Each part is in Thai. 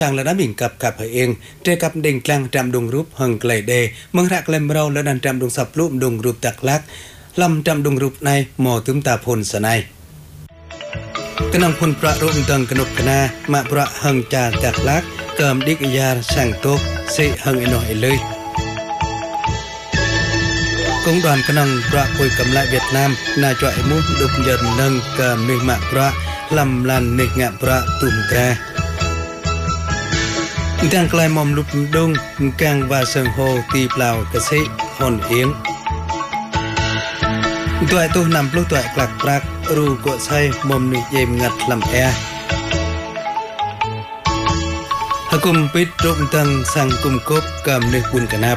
จางและน้ำบิ่งกับเหเองเจกับเด่งกลางจำดงรูปหังไกลเดเมืองรักเลมเราและดันจำดงสับรูปดงรูปตักลักลำจำดงรูปในหมอตึมตาพลสนายกนังพลประรูปตังกนกคณามาประหังจาตักลักเกิมดิกยาสั่งตกเสหังไอหน่อยเลยกองđoànกนังประคุยกำลังเวียดนามนาจ่อยมุดุบยันนังเกิมนึกมาประลำลันนึกงะประตุ่มกาดังกลายมอมลุกดงกางวาเซิงโฮตีเปล่ากระซิหอนเอียงตัวตัวนำปลุกตัวกลักปลักรูกดใช้มอมนึกเยี่ยมงัดลำแอหกุมปิดรูปตังสังกุมกบกำนึกบุญกันนับ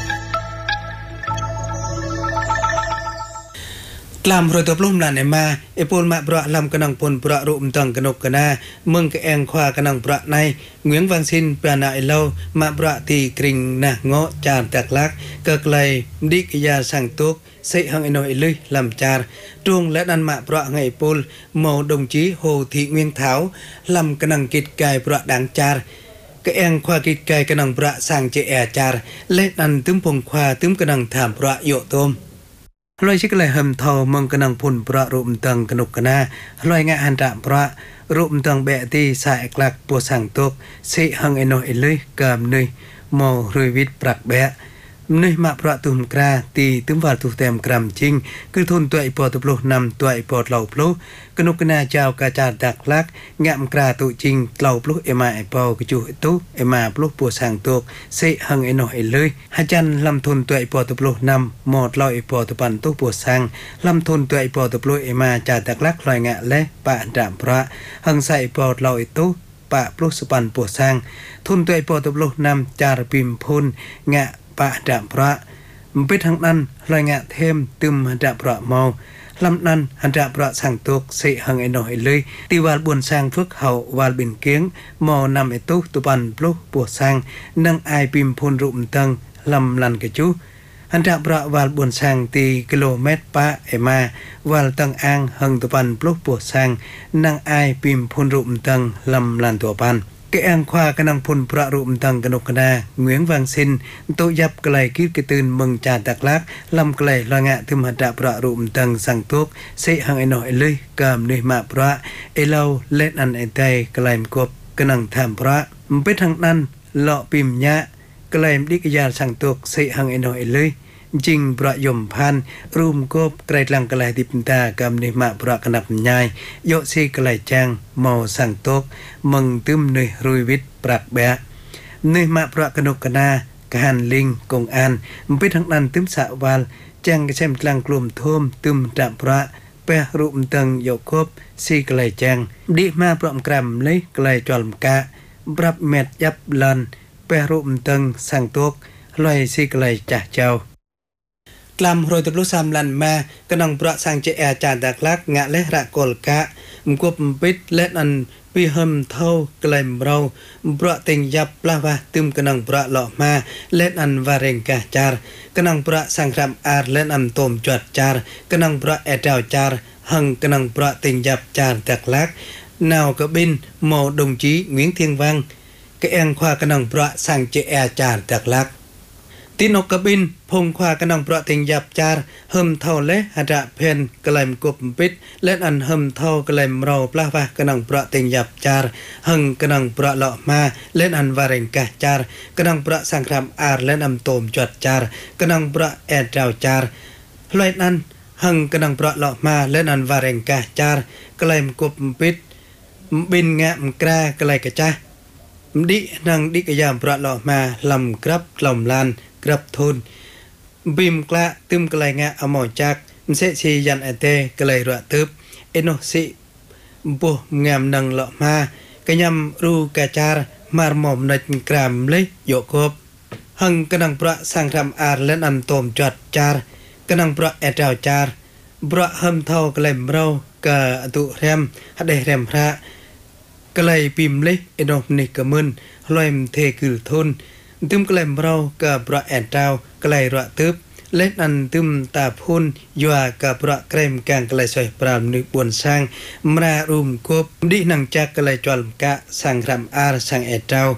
กลามรอยตัวปลุ่มลานมาเอปนมาประลำกนังพลประรูปตังกนกกนาเมืองกแองควากนังประในเหงืองวังสินปรานาไอเล่ามาประตีกริงนะเงาะจานตักลักเกิดไกลดิกยาสังตุกเสหังไอโนไอลุยลำจารดวงและนันมาประไงปลโมดงจีโฮทีเมียงเถาลำกนังกิดกายประดังจารกแองควากิดกายกนังประสังเจแอจารเล็นันตึมพงควาตึมกนังถามประโยตมลอยชิกเลยหำทอมังกนังพุนประรูปตังกนกกนาลอยงะอันดาประรูปตังเบตีสายกลักปัวสังตกเสหังไอโนเอลุยกามนุยโมรุยวิทปรักแบะนุยมาประตุมกราตีตึมวาตุเต็มกรัมจริงคือทุนตัวไอปอตุปลุนำตัวไอปอเหล่าปลุกนกกนาเจ้ากาจาดักลักงะมกราตุจริงเหล่าปลุเอมาไอปอกจูตุเอมาปลุปัวสังตกเสหังไอโนเอลุยฮัจันลำทุนตัวไอปอตุปลุนำหมดเหล่าไอปอตุปันตุปัวสังลำทุนตัวไอปอตุปลุเอมาจาดักลักลอยงะและปะดามพระหังใส่ปอเหล่าไอตุปะปลุสุปันปัวสังทุนตัวไอปอตุปลุนำจารปิมพุนงะปะดามพระมันไปทางนั้นลอยงะเทมตึมหันดาพระเมาลำนั้นหันดาพระสังตกเสหังไอหน่อยเลยตีวาลบุญสร้างฝึกเขาวาลบินเกียงมอนำไอตุตุปันปลุกปวดสร้างนั่งไอปิมพลรุมตังลำลันกระจุหันดาพระวาลบุญสร้างตีกิโลเมตรปะไอมาวาลตังอ่างหังตุปันปลุกปวดสร้างนั่งไอปิมพลรุมตังลำลันตัวปันแกแองควากนังพลประรูปตังกนกนาเหงืองวังสินโตยับไกลคิดกระตือนเมืองจาตักลักลำไกลลอยงะทึมหัดประรูปตังสังตุกเสหังไอหน่อยเลยกามนึยมาพระไอเล่าเล่นอันไอไตไกลมกบกนังทำพระมันไปทางนั้นเลาะปิมยะไกลมดิกยาสังตุกเสหังไอหน่อยเลยจริงประยมพันรูมกบไกลลังไกลติปตากำนิมาประกนับยายโยซีไกลแจงเมาสังตกมึงตึมเนยรุยวิทปรักแบะเนยมาประกนกนาการลิงกงอันมันไปทางนั้นตึมสะวาลแจงกระเชมกลางกลุ่มโทมตึมจับพระแปะรูปตังโยคบซีไกลแจงดิมาประกรำเลยไกลจอมกะปรับเม็ดยับลันแปะรูปตังสังตกลอยซีไกลจ่าเจ้ากลำโรยตบลุสามลันมากนังประสังเจแอจานดักลักงะและระกลกะมกบปิดและนันปีหมเท่าไกลมเราประเต็งยับปลาวะตึมกนังประหล่อมาและนันวาเรงกาจารกนังประสังครามอาร์และนันตมจวดจารกนังประแอดาวจารหังกนังประเต็งยับจารดักลักนาวกบินโมดงจีเหมียงเทียงวังกแองควากนังประสังเจแอจารดักลักตีนกกบินพงควากนังประเต็งยับจารเฮิมเท่าและหัดเพนกลายมกบปิดและอันเฮิมเท่ากลายมเราปลาวะกนังประเต็งยับจารหังกนังประเลาะมาและอันวาเรงกาจารกนังประสังครามอาร์และนำโตมจวดจารกนังประแอดดาวจารลอยนั้นหังกนังประเลาะมาและอันวาเรงกาจารกลายมกบปิดบินงะมกรากลายกะจ้าดินังดิกยามประเลาะมาลำกรับลำลานกรับทุนบิมกละตึมกลายงะอมอจักเสชียันไอเตกลายระทึบเอโนสิบุงามนังเลาะมากยำรูกาจารมารมอมในกรามเลยโยกบหังกนังประสังทำอาร์และอันโตมจอดจารกนังประแอดาวจารประหมเท่ากลายเรากะตุแรมฮัดเดแรมพระกลายปิมเลยเอโนนิกมึนลอยมเทกิลทุนตึมกลายเรากับประแอดดาวกลายระทึบเล่นอันตึมตาพุนยัวกับประเกรมกางกลายสวยปรามนึกบวนสร้างมารุมกบดินังจักกลายจอลกะสังครามอาร์สังแอดดาว